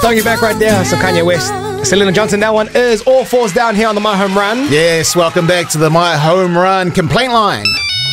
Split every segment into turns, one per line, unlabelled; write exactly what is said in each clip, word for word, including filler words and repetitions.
Throwing you back right there. So Kanye West, Selena Johnson. That one is All Falls Down here on the My Home Run.
Yes, welcome back to the My Home Run complaint line.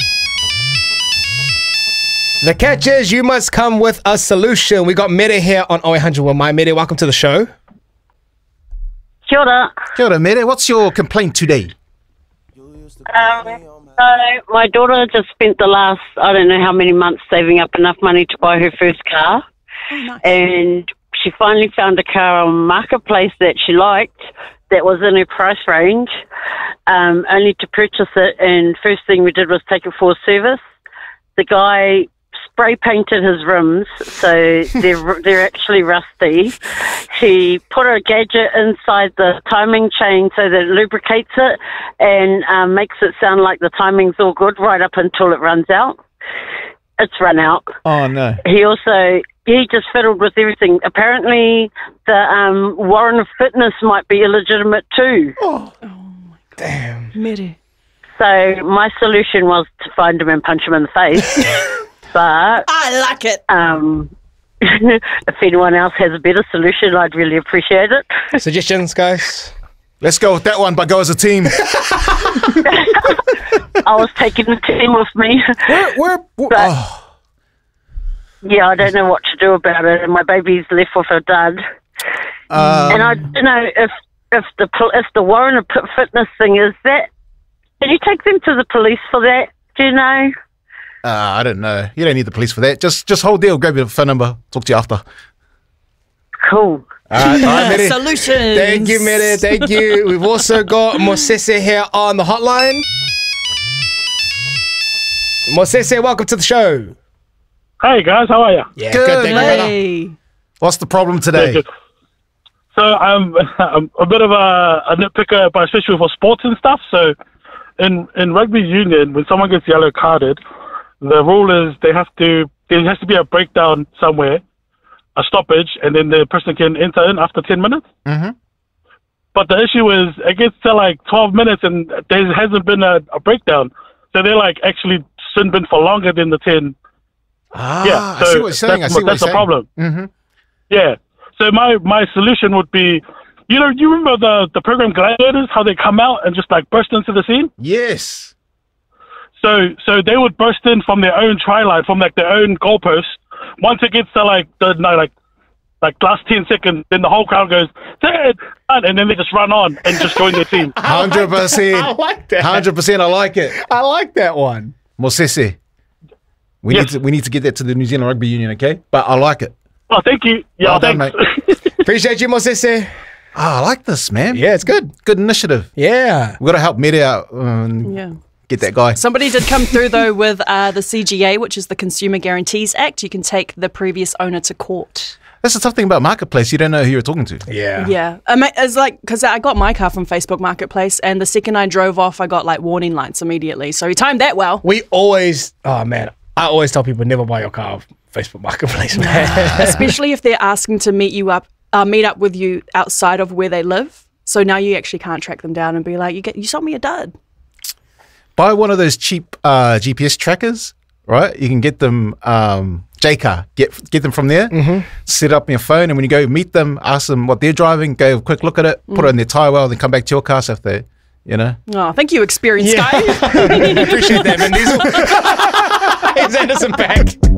The catch is you must come with a solution. We got Meta here on oh eight hundred with My Meta. Welcome to the show.
Kia ora.
Kia ora, Mary. What's your complaint today?
Um, so my daughter just spent the last, I don't know how many months saving up enough money to buy her first car.
Oh, nice.
And she finally found a car on Marketplace that she liked, that was in her price range, um, only to purchase it. And first thing we did was take it for a service. The guy spray painted his rims, so they're they're actually rusty. He put a gadget inside the timing chain so that it lubricates it and um, makes it sound like the timing's all good right up until it runs out. It's run out.
Oh, no.
He also, he just fiddled with everything. Apparently, the um, Warren of Fitness might be illegitimate too.
Oh, oh my God.
Damn.
Mary.
So my solution was to find him and punch him in the face. But
I like it.
Um, if anyone else has a better solution, I'd really appreciate it.
Suggestions, guys?
Let's go with that one, but go as a team.
I was taking the team with me.
We're, we're, we're,
But,
oh.
yeah, I don't know what to do about it, and my baby's left with her dad.
Um,
and I don't know if if the pol- if the Warren of Fitness thing is that. Did you take them to the police for that? Do you know?
Uh, I don't know. You don't need the police for that. Just just hold there, grab your phone number, talk to you after.
Cool.
All right, all right, Mary.
Solutions.
Thank you, Mary. Thank you. We've also got Mosese here on the hotline. Mosese, welcome to the show.
Hey guys, how are you?
Yeah,
Good,
good. Thank you, brother.
Hey.
What's the problem today?
Good. So I'm, I'm a bit of a, a nitpicker, but especially for sports and stuff. So in in rugby union, when someone gets yellow carded, the rule is they have to there has to be a breakdown somewhere, a stoppage, and then the person can enter in after ten minutes.
Mm-hmm.
But the issue is it gets to like twelve minutes and there hasn't been a, a breakdown. So they're like actually sin bin for longer than the ten.
Ah,
Yeah,
I
so
see what you're saying. I
that's,
see what
that's
you're
the
saying.
problem.
Mm-hmm.
Yeah. So my, my solution would be, you know, you remember the, the program Gladiators, how they come out and just like burst into the scene?
Yes.
So so they would burst in from their own try line, from like their own goalpost. Once it gets to like the no, like like last ten seconds, then the whole crowd goes, Ted! And then they just run on and just join their team.
one hundred percent.
I like that.
one hundred percent. I like it.
I like that one.
Mosese, we
Yes.
need to we need to get that to the New Zealand Rugby Union, okay? But I like it.
Oh, thank you. Yeah,
Well done,
thanks.
Appreciate you, Mosese.
Ah, I like this, man.
Yeah, it's good.
Good initiative.
Yeah.
We've got to help Mary out and
Yeah.
get that guy.
Somebody did come through though with uh, the C G A, which is the Consumer Guarantees Act. You can take the previous owner to court.
That's the tough thing about Marketplace. You don't know who you're talking to.
Yeah.
Yeah, I mean, it's like because I got my car from Facebook Marketplace, and the second I drove off, I got like warning lights immediately. So he timed that well.
We always, oh man, I always tell people never buy your car off Facebook Marketplace, man.
Especially if they're asking to meet you up, uh, meet up with you outside of where they live. So now you actually can't track them down and be like, you get, you sold me a dud.
Buy one of those cheap uh, G P S trackers, right? You can get them, um, J car, get get them from there, mm-hmm. set up on your phone, and when you go meet them, ask them what they're driving, go have a quick look at it, put it in their tyre well, then come back to your car. So if they, you know.
Oh, thank you, experienced
Yeah.
guy.
Appreciate that, Vin Diesel. It's Anderson back.